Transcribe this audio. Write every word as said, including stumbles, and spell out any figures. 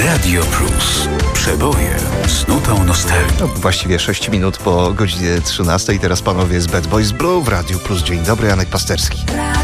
Radio Plus. Przeboje z nutą nostalgii. No, właściwie sześć minut po godzinie trzynastej. Teraz panowie z Bad Boys Blue w Radiu Plus. Dzień dobry, Janek Pasterski.